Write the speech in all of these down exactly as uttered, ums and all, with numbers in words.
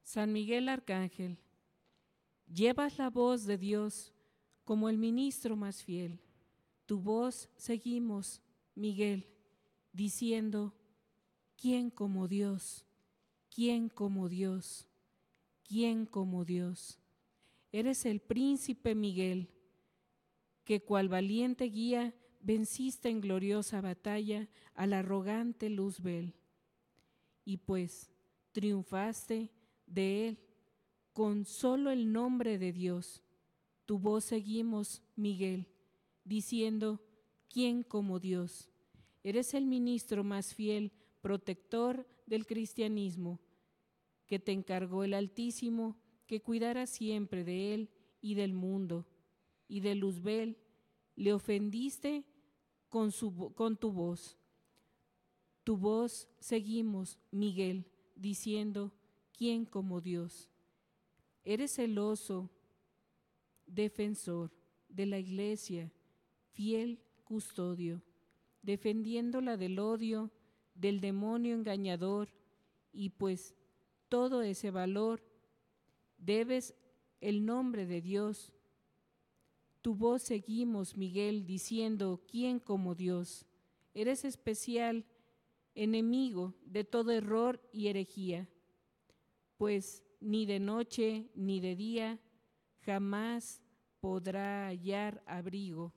San Miguel Arcángel, llevas la voz de Dios como el ministro más fiel. Tu voz seguimos, Miguel, diciendo, ¿quién como Dios? ¿Quién como Dios? ¿Quién como Dios? Eres el príncipe Miguel, que cual valiente guía venciste en gloriosa batalla al arrogante Luzbel. Y pues triunfaste de él con solo el nombre de Dios. Tu voz seguimos, Miguel, diciendo, ¿quién como Dios? Eres el ministro más fiel, protector del cristianismo, que te encargó el Altísimo, que cuidara siempre de él y del mundo. Y de Luzbel le ofendiste con, su, con tu voz. Tu voz seguimos, Miguel, diciendo, ¿quién como Dios? Eres celoso, defensor de la Iglesia, fiel custodio, defendiéndola del odio, del demonio engañador, y pues todo ese valor debes el nombre de Dios. Tu voz seguimos, Miguel, diciendo, ¿quién como Dios? Eres especial, enemigo de todo error y herejía, pues ni de noche ni de día jamás podrá hallar abrigo.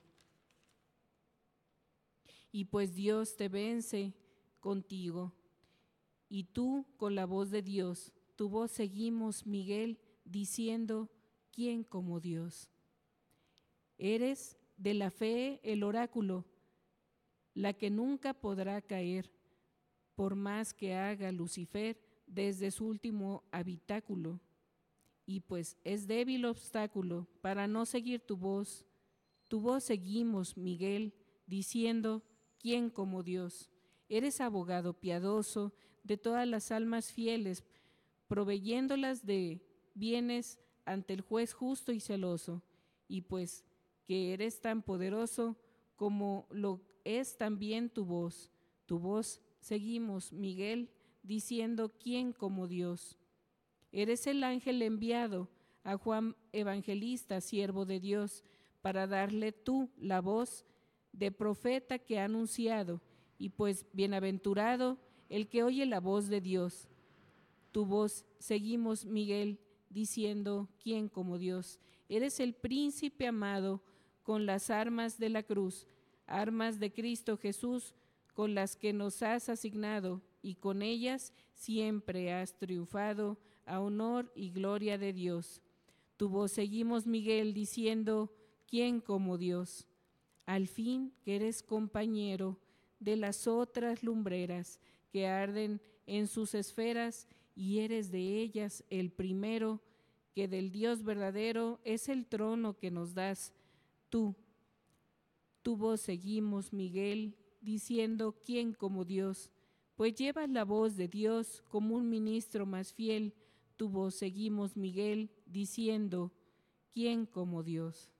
Y pues Dios te vence contigo, y tú con la voz de Dios, tu voz seguimos, Miguel, diciendo, ¿quién como Dios? Eres de la fe el oráculo, la que nunca podrá caer, por más que haga Lucifer desde su último habitáculo. Y pues es débil obstáculo para no seguir tu voz. Tu voz seguimos, Miguel, diciendo, ¿quién como Dios? Eres abogado piadoso de todas las almas fieles, proveyéndolas de bienes ante el juez justo y celoso. Y pues que eres tan poderoso como lo es también tu voz. Tu voz seguimos, Miguel, diciendo, ¿quién como Dios? Eres el ángel enviado a Juan Evangelista, siervo de Dios, para darle tú la voz de profeta que ha anunciado, y pues bienaventurado el que oye la voz de Dios. Tu voz seguimos, Miguel, diciendo, ¿quién como Dios? Eres el príncipe amado con las armas de la cruz, armas de Cristo Jesús, con las que nos has asignado, y con ellas siempre has triunfado a honor y gloria de Dios. Tu voz seguimos, Miguel, diciendo, ¿quién como Dios? Al fin que eres compañero de las otras lumbreras que arden en sus esferas, y eres de ellas el primero, que del Dios verdadero es el trono que nos das tú. Tu voz seguimos, Miguel, diciendo, ¿quién como Dios? Pues llevas la voz de Dios como un ministro más fiel. Tu voz seguimos, Miguel, diciendo, ¿quién como Dios?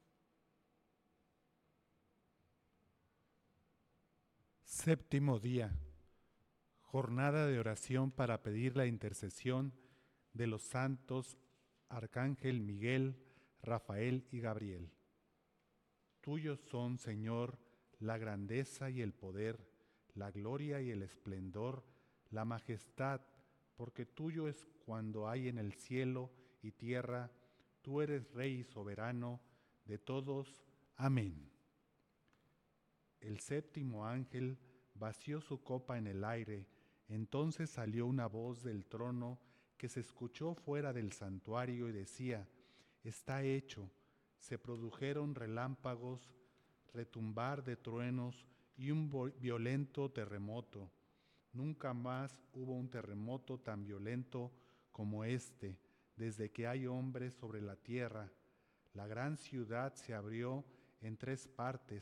Séptimo día. Jornada de oración para pedir la intercesión de los santos Arcángel Miguel, Rafael y Gabriel. Tuyos son, Señor, la grandeza y el poder, la gloria y el esplendor, la majestad, porque tuyo es cuando hay en el cielo y tierra, tú eres Rey y soberano de todos. Amén. El séptimo ángel vació su copa en el aire, entonces salió una voz del trono que se escuchó fuera del santuario y decía, está hecho. Se produjeron relámpagos, retumbar de truenos y un violento terremoto. Nunca más hubo un terremoto tan violento como este, desde que hay hombres sobre la tierra. La gran ciudad se abrió en tres partes,